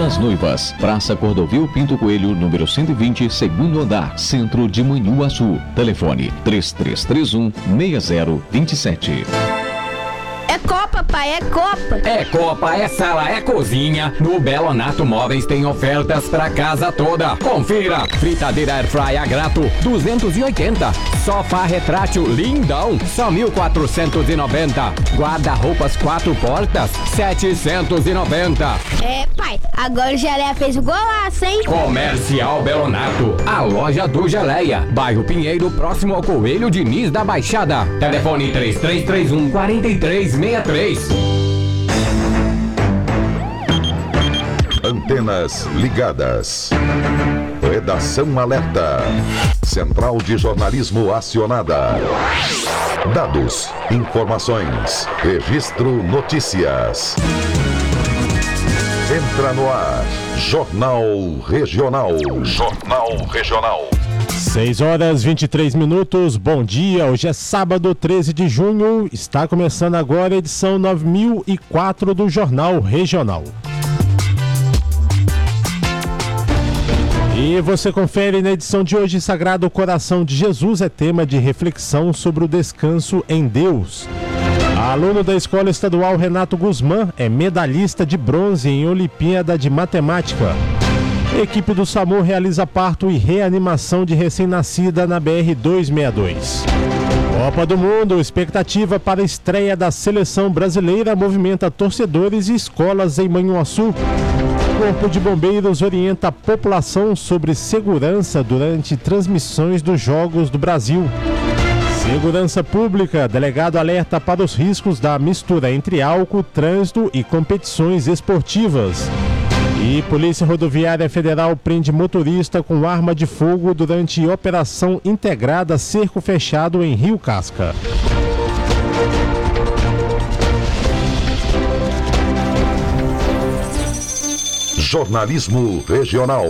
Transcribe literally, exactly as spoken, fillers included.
das Noivas, Praça Cordovil Pinto Coelho, número cento e vinte, segundo andar, centro de Manhuaçu. Telefone três três três um, seis zero dois sete. É Copa, pai, é Copa. É Copa, é sala, é cozinha. No Belonato Móveis tem ofertas pra casa toda. Confira. Fritadeira Airfryer a grato, duzentos e oitenta. Sofá retrátil lindão, só mil quatrocentos e noventa. Guarda-roupas quatro portas, setecentos e noventa. É, pai, agora o Geleia fez o golaço, hein? Comercial Belonato, a loja do Geleia. Bairro Pinheiro, próximo ao Coelho Diniz da Baixada. Telefone três três três um, quatro três seis três. Antenas ligadas. Redação alerta. Central de jornalismo acionada. Dados, informações, registro notícias. Entra no ar. Jornal Regional. Jornal Regional. seis horas e vinte e três minutos, bom dia, hoje é sábado, treze de junho, está começando agora a edição nove mil e quatro do Jornal Regional. E você confere na edição de hoje, Sagrado Coração de Jesus é tema de reflexão sobre o descanso em Deus. Aluno da Escola Estadual Renato Guzmán é medalhista de bronze em Olimpíada de Matemática. Equipe do SAMU realiza parto e reanimação de recém-nascida na B R duzentos e sessenta e dois. Copa do Mundo, expectativa para a estreia da seleção brasileira movimenta torcedores e escolas em Manhuaçu. Corpo de Bombeiros orienta a população sobre segurança durante transmissões dos Jogos do Brasil. Segurança Pública, delegado alerta para os riscos da mistura entre álcool, trânsito e competições esportivas. E Polícia Rodoviária Federal prende motorista com arma de fogo durante operação integrada Cerco Fechado em Rio Casca. Jornalismo Regional.